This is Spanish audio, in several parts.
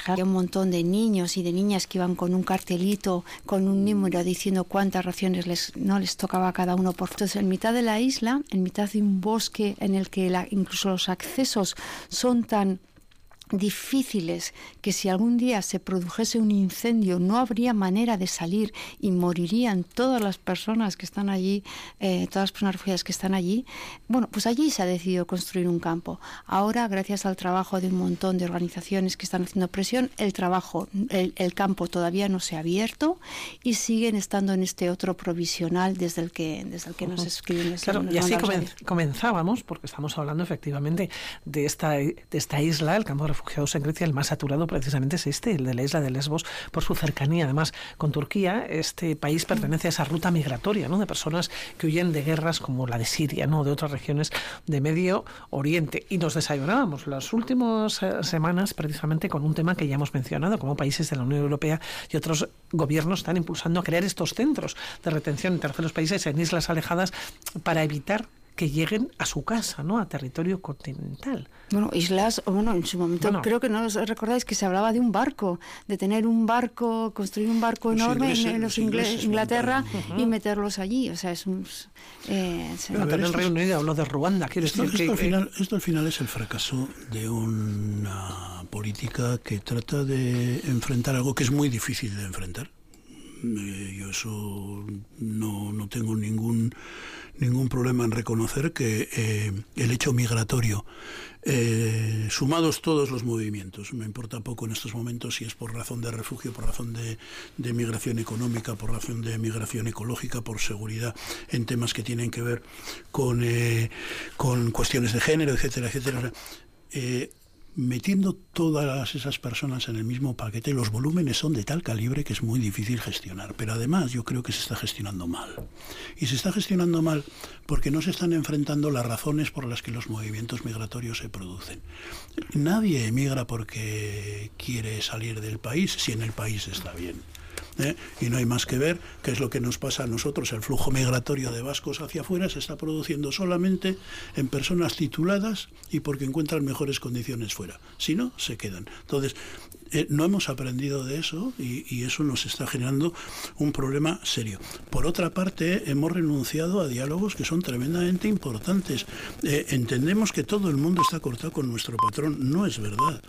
ejemplo, había un montón de niños y de niñas que iban con un cartelito, con un número diciendo cuántas raciones no les tocaba a cada uno. Entonces, en mitad de la isla, en mitad de un bosque en el que incluso los accesos son tan difíciles que si algún día se produjese un incendio no habría manera de salir y morirían todas las personas que están allí, todas las personas refugiadas que están allí. Bueno, pues allí se ha decidido construir un campo. Ahora, gracias al trabajo de un montón de organizaciones que están haciendo presión, el campo todavía no se ha abierto y siguen estando en este otro provisional desde el que nos escriben. Claro, y así comenzábamos, porque estamos hablando efectivamente de esta isla, el campo de refugiados en Grecia. El más saturado precisamente es el de la isla de Lesbos, por su cercanía además con Turquía. Este país pertenece a esa ruta migratoria, ¿no?, de personas que huyen de guerras como la de Siria, ¿no?, de otras regiones de Medio Oriente. Y nos desayunábamos las últimas semanas precisamente con un tema que ya hemos mencionado, como países de la Unión Europea y otros gobiernos están impulsando a crear estos centros de retención en terceros países, en islas alejadas, para evitar que lleguen a su casa, ¿no?, a territorio continental. Bueno, islas, en su momento creo que no os recordáis que se hablaba de un barco, de tener un barco, construir un barco enorme en los ingleses, Inglaterra, y meterlos allí. O sea, es un... pero el Reino Unido habló de Ruanda. Esto al final es el fracaso de una política que trata de enfrentar algo que es muy difícil de enfrentar. Yo eso no tengo ningún problema en reconocer que el hecho migratorio, sumados todos los movimientos, me importa poco en estos momentos si es por razón de refugio, por razón de migración económica, por razón de migración ecológica, por seguridad en temas que tienen que ver con cuestiones de género, etcétera, etcétera. Metiendo todas esas personas en el mismo paquete, los volúmenes son de tal calibre que es muy difícil gestionar. Pero además yo creo que se está gestionando mal. Y se está gestionando mal porque no se están enfrentando las razones por las que los movimientos migratorios se producen. Nadie emigra porque quiere salir del país si en el país está bien. Y no hay más que ver qué es lo que nos pasa a nosotros. El flujo migratorio de vascos hacia afuera se está produciendo solamente en personas tituladas y porque encuentran mejores condiciones fuera. Si no, se quedan. Entonces, no hemos aprendido de eso y eso nos está generando un problema serio. Por otra parte, hemos renunciado a diálogos que son tremendamente importantes. Entendemos que todo el mundo está cortado con nuestro patrón. No es verdad.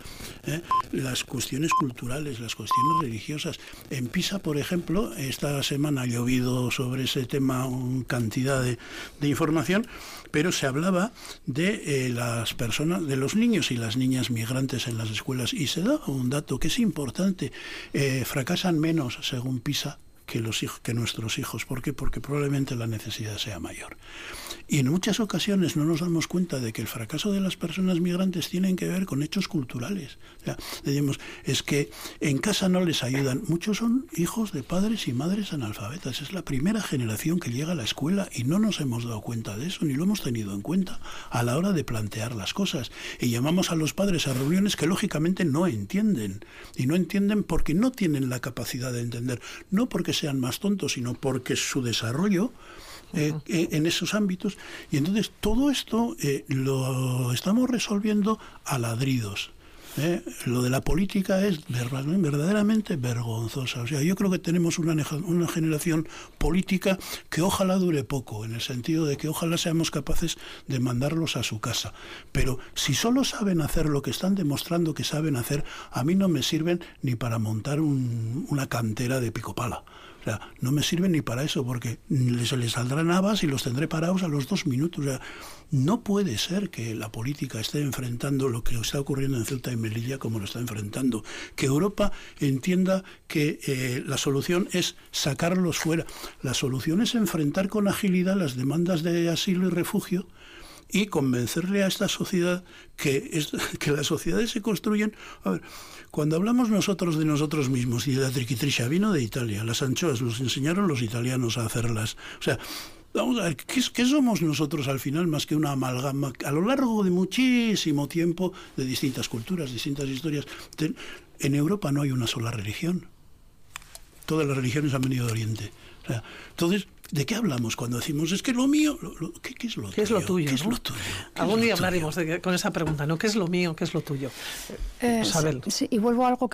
Las cuestiones culturales, las cuestiones religiosas. En Pisa, por ejemplo, esta semana ha llovido sobre ese tema cantidad de información, pero se hablaba de las personas, de los niños y las niñas migrantes en las escuelas, y se da un dato que es importante: fracasan menos, según PISA, que nuestros hijos. ¿Por qué? Porque probablemente la necesidad sea mayor. Y en muchas ocasiones no nos damos cuenta de que el fracaso de las personas migrantes tienen que ver con hechos culturales. O sea, decimos, es que en casa no les ayudan. Muchos son hijos de padres y madres analfabetas. Es la primera generación que llega a la escuela y no nos hemos dado cuenta de eso, ni lo hemos tenido en cuenta a la hora de plantear las cosas. Y llamamos a los padres a reuniones que lógicamente no entienden. Y no entienden porque no tienen la capacidad de entender. No porque sean más tontos, sino porque su desarrollo en esos ámbitos. Y entonces todo esto lo estamos resolviendo a ladridos. Lo de la política es verdaderamente vergonzosa. O sea, yo creo que tenemos una generación política que ojalá dure poco, en el sentido de que ojalá seamos capaces de mandarlos a su casa. Pero si solo saben hacer lo que están demostrando que saben hacer, a mí no me sirven ni para montar una cantera de picopala. O sea, no me sirven ni para eso, porque se les saldrán habas y los tendré parados a los 2 minutos. O sea, no puede ser que la política esté enfrentando lo que está ocurriendo en Ceuta y Melilla como lo está enfrentando. Que Europa entienda que la solución es sacarlos fuera. La solución es enfrentar con agilidad las demandas de asilo y refugio y convencerle a esta sociedad que las sociedades se construyen. A ver, cuando hablamos nosotros de nosotros mismos, y la triquitrisha vino de Italia, las anchoas los enseñaron los italianos a hacerlas. O sea, vamos a ver, ¿qué somos nosotros al final más que una amalgama a lo largo de muchísimo tiempo de distintas culturas, distintas historias? En Europa no hay una sola religión. Todas las religiones han venido de Oriente. O sea, entonces, ¿de qué hablamos cuando decimos es que lo mío? ¿Qué es lo tuyo? ¿Qué es lo tuyo? ¿Qué es lo tuyo? Algún día hablaremos con esa pregunta, ¿no? ¿Qué es lo mío? ¿Qué es lo tuyo? Isabel. Sí, y vuelvo a algo